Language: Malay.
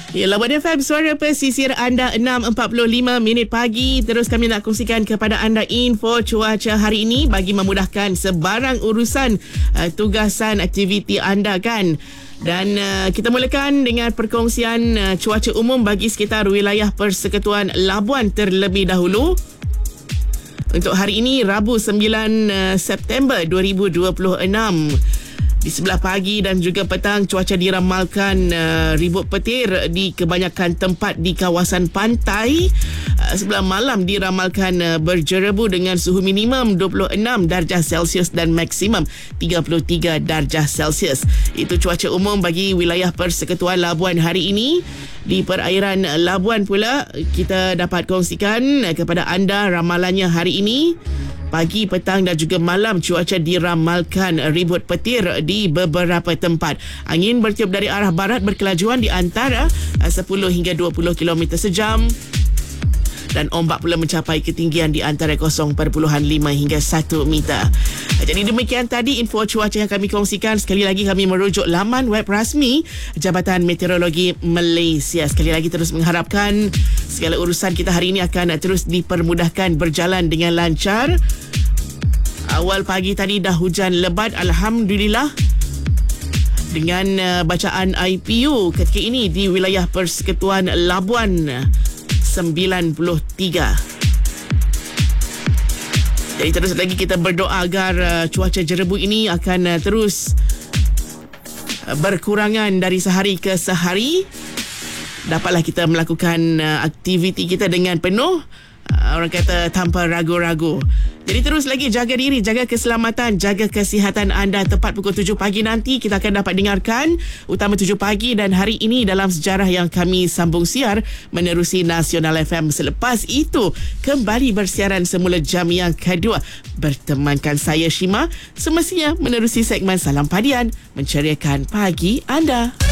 Ya, Labuan FM, suara pesisir anda 6.45 minit pagi. Terus kami nak kongsikan kepada anda info cuaca hari ini bagi memudahkan sebarang urusan tugasan aktiviti anda kan. Dan kita mulakan dengan perkongsian cuaca umum bagi sekitar wilayah Persekutuan Labuan terlebih dahulu. Untuk hari ini, Rabu 9 September 2026. Di sebelah pagi dan juga petang, cuaca diramalkan ribut petir di kebanyakan tempat di kawasan pantai. Sebelah malam diramalkan berjerebu dengan suhu minimum 26 darjah Celsius dan maksimum 33 darjah Celsius. Itu cuaca umum bagi wilayah Persekutuan Labuan hari ini. Di perairan Labuan pula, kita dapat kongsikan kepada anda ramalannya hari ini. Pagi, petang dan juga malam cuaca diramalkan ribut petir di beberapa tempat. Angin bertiup dari arah barat berkelajuan di antara 10 hingga 20 km sejam. Dan ombak pula mencapai ketinggian di antara 0.5 hingga 1 meter. Jadi demikian tadi info cuaca yang kami kongsikan. Sekali lagi kami merujuk laman web rasmi Jabatan Meteorologi Malaysia. Sekali lagi terus mengharapkan segala urusan kita hari ini akan terus dipermudahkan berjalan dengan lancar. Awal pagi tadi dah hujan lebat, Alhamdulillah. Dengan bacaan IPU ketika ini di wilayah Persekutuan Labuan 93. Jadi terus lagi kita berdoa agar cuaca jerebu ini akan terus berkurangan dari sehari ke sehari. Dapatlah kita melakukan aktiviti kita dengan penuh, orang kata tanpa ragu-ragu. Jadi terus lagi jaga diri, jaga keselamatan, jaga kesihatan anda. Tepat pukul 7 pagi nanti kita akan dapat dengarkan Utama 7 pagi dan hari ini dalam sejarah yang kami sambung siar menerusi Nasional FM. Selepas itu kembali bersiaran semula jam yang kedua. Bertemankan saya Shima, semestinya menerusi segmen Salam Padian, menceriakan pagi anda.